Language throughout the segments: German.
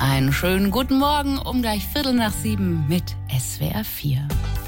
Einen schönen guten Morgen um gleich 6:15 mit SWR 4.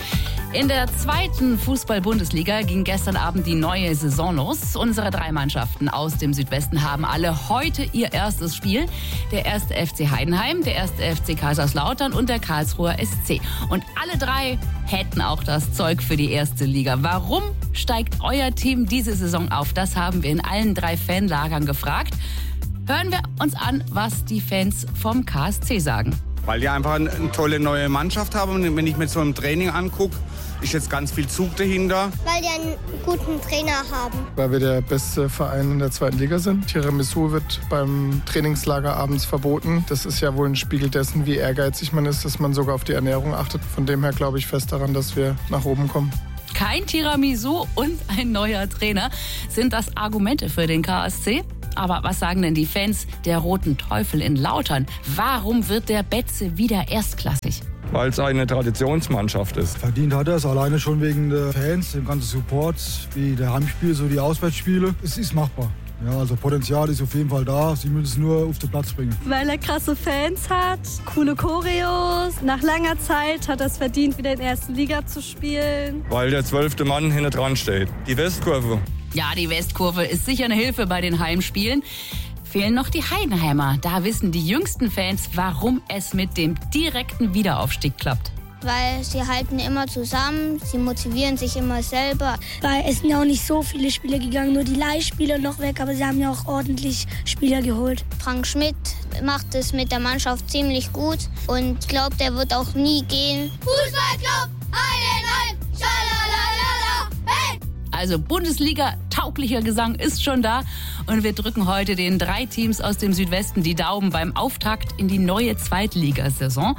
In der zweiten Fußball-Bundesliga ging gestern Abend die neue Saison los. Unsere 3 Mannschaften aus dem Südwesten haben alle heute ihr erstes Spiel. Der 1. FC Heidenheim, der 1. FC Kaiserslautern und der Karlsruher SC. Und alle 3 hätten auch das Zeug für die erste Liga. Warum steigt euer Team diese Saison auf? Das haben wir in allen 3 Fanlagern gefragt. Hören wir uns an, was die Fans vom KSC sagen. Weil die einfach eine tolle neue Mannschaft haben. Und wenn ich mir so ein Training angucke, ist jetzt ganz viel Zug dahinter. Weil die einen guten Trainer haben. Weil wir der beste Verein in der zweiten Liga sind. Tiramisu wird beim Trainingslager abends verboten. Das ist ja wohl ein Spiegel dessen, wie ehrgeizig man ist, dass man sogar auf die Ernährung achtet. Von dem her glaube ich fest daran, dass wir nach oben kommen. Kein Tiramisu und ein neuer Trainer. Sind das Argumente für den KSC? Aber was sagen denn die Fans der Roten Teufel in Lautern? Warum wird der Betze wieder erstklassig? Weil es eine Traditionsmannschaft ist. Verdient hat er es alleine schon wegen der Fans, dem ganzen Support, wie der Heimspiel, so die Auswärtsspiele. Es ist machbar. Ja, also Potenzial ist auf jeden Fall da. Sie müssen es nur auf den Platz bringen. Weil er krasse Fans hat, coole Choreos. Nach langer Zeit hat er es verdient, wieder in der ersten Liga zu spielen. Weil der 12. Mann hinten dran steht. Die Westkurve. Ja, die Westkurve ist sicher eine Hilfe bei den Heimspielen. Fehlen noch die Heidenheimer. Da wissen die jüngsten Fans, warum es mit dem direkten Wiederaufstieg klappt. Weil sie halten immer zusammen, sie motivieren sich immer selber. Weil es sind ja auch nicht so viele Spieler gegangen, nur die Leihspieler noch weg, aber sie haben ja auch ordentlich Spieler geholt. Frank Schmidt macht es mit der Mannschaft ziemlich gut und ich glaube, der wird auch nie gehen. Fußballclub Heidenheim, schalalala, hey! Also Bundesliga-tauglicher Gesang ist schon da und wir drücken heute den 3 Teams aus dem Südwesten die Daumen beim Auftakt in die neue Zweitligasaison.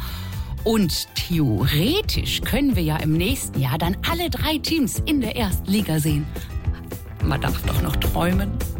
Und theoretisch können wir ja im nächsten Jahr dann alle 3 Teams in der ersten Liga sehen. Man darf doch noch träumen.